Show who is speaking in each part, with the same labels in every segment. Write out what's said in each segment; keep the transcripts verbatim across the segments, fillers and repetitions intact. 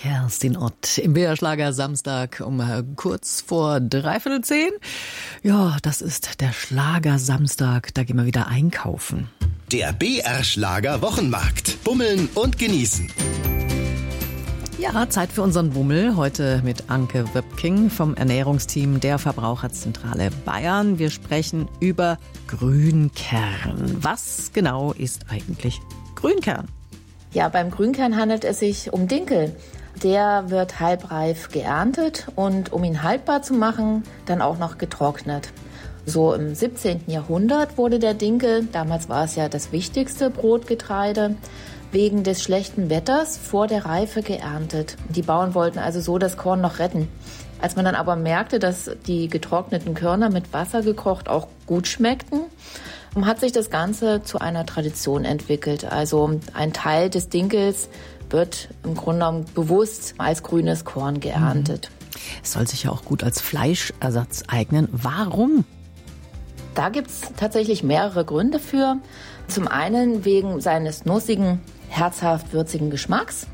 Speaker 1: Kerstin Ott im B R-Schlager Samstag um äh, kurz vor dreiviertel zehn. Ja, das ist der Schlager Samstag, da gehen wir wieder einkaufen.
Speaker 2: Der B R-Schlager Wochenmarkt. Bummeln und genießen.
Speaker 1: Ja, Zeit für unseren Bummel. Heute mit Anke Wöpking vom Ernährungsteam der Verbraucherzentrale Bayern. Wir sprechen über Grünkern. Was genau ist eigentlich Grünkern?
Speaker 3: Ja, beim Grünkern handelt es sich um Dinkel. Der wird halbreif geerntet und um ihn haltbar zu machen, dann auch noch getrocknet. So im siebzehnten Jahrhundert wurde der Dinkel, damals war es ja das wichtigste Brotgetreide, wegen des schlechten Wetters vor der Reife geerntet. Die Bauern wollten also so das Korn noch retten. Als man dann aber merkte, dass die getrockneten Körner mit Wasser gekocht auch gut schmeckten, hat sich das Ganze zu einer Tradition entwickelt. Also ein Teil des Dinkels wird im Grunde genommen bewusst als grünes Korn geerntet.
Speaker 1: Es soll sich ja auch gut als Fleischersatz eignen. Warum?
Speaker 3: Da gibt es tatsächlich mehrere Gründe für. Zum einen wegen seines nussigen, herzhaft würzigen Geschmacks.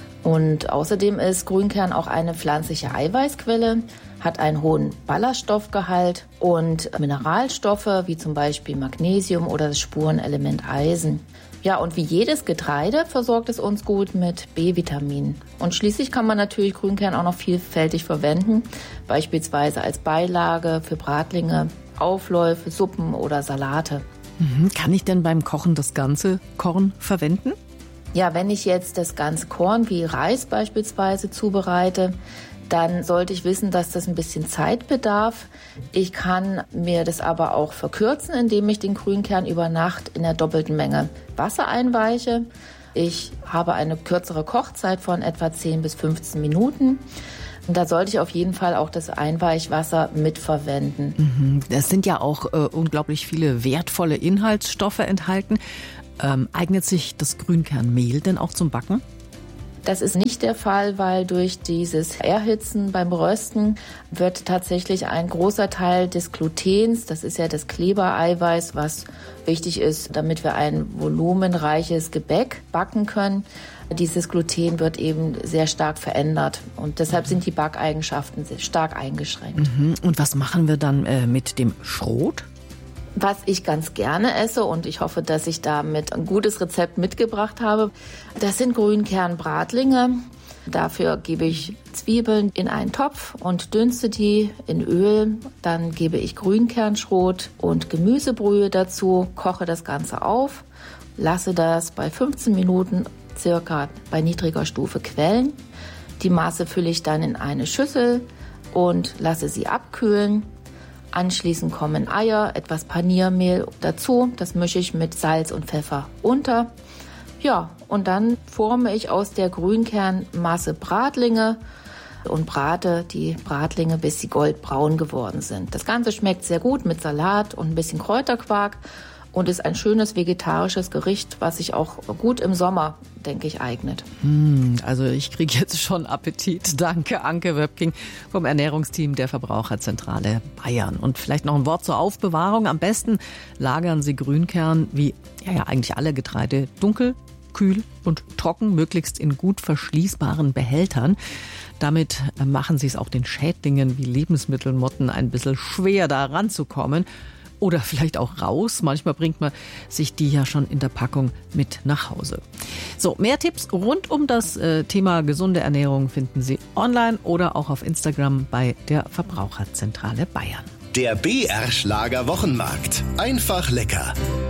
Speaker 3: Und außerdem ist Grünkern auch eine pflanzliche Eiweißquelle, hat einen hohen Ballaststoffgehalt und Mineralstoffe wie zum Beispiel Magnesium oder das Spurenelement Eisen. Ja, und wie jedes Getreide versorgt es uns gut mit B-Vitaminen. Und schließlich kann man natürlich Grünkern auch noch vielfältig verwenden, beispielsweise als Beilage für Bratlinge, Aufläufe, Suppen oder Salate.
Speaker 1: Mhm. Kann ich denn beim Kochen das ganze Korn verwenden?
Speaker 3: Ja, wenn ich jetzt das ganze Korn wie Reis beispielsweise zubereite, dann sollte ich wissen, dass das ein bisschen Zeit bedarf. Ich kann mir das aber auch verkürzen, indem ich den Grünkern über Nacht in der doppelten Menge Wasser einweiche. Ich habe eine kürzere Kochzeit von etwa zehn bis fünfzehn Minuten. Und da sollte ich auf jeden Fall auch das Einweichwasser mitverwenden.
Speaker 1: Es sind ja auch äh, unglaublich viele wertvolle Inhaltsstoffe enthalten. Ähm, eignet sich das Grünkernmehl denn auch zum Backen?
Speaker 3: Das ist nicht der Fall, weil durch dieses Erhitzen beim Rösten wird tatsächlich ein großer Teil des Glutens, das ist ja das Klebereiweiß, was wichtig ist, damit wir ein volumenreiches Gebäck backen können. Dieses Gluten wird eben sehr stark verändert und deshalb sind die Backeigenschaften sehr stark eingeschränkt.
Speaker 1: Und was machen wir dann äh, mit dem Schrot?
Speaker 3: Was ich ganz gerne esse und ich hoffe, dass ich damit ein gutes Rezept mitgebracht habe, das sind Grünkernbratlinge. Dafür gebe ich Zwiebeln in einen Topf und dünste die in Öl. Dann gebe ich Grünkernschrot und Gemüsebrühe dazu, koche das Ganze auf, lasse das bei fünfzehn Minuten circa bei niedriger Stufe quellen. Die Masse fülle ich dann in eine Schüssel und lasse sie abkühlen. Anschließend kommen Eier, etwas Paniermehl dazu. Das mische ich mit Salz und Pfeffer unter. Ja, und dann forme ich aus der Grünkernmasse Bratlinge und brate die Bratlinge, bis sie goldbraun geworden sind. Das Ganze schmeckt sehr gut mit Salat und ein bisschen Kräuterquark und ist ein schönes vegetarisches Gericht, was sich auch gut im Sommer, denke ich, eignet.
Speaker 1: Hm, also ich kriege jetzt schon Appetit. Danke, Anke Wöpking vom Ernährungsteam der Verbraucherzentrale Bayern. Und vielleicht noch ein Wort zur Aufbewahrung. Am besten lagern Sie Grünkern, wie ja, ja eigentlich alle Getreide, dunkel, kühl und trocken, möglichst in gut verschließbaren Behältern. Damit machen Sie es auch den Schädlingen wie Lebensmittelmotten ein bisschen schwer, da ranzukommen. Oder vielleicht auch raus. Manchmal bringt man sich die ja schon in der Packung mit nach Hause. So, mehr Tipps rund um das äh, Thema gesunde Ernährung finden Sie online oder auch auf Instagram bei der Verbraucherzentrale Bayern.
Speaker 2: Der B R-Schlager Wochenmarkt. Einfach lecker.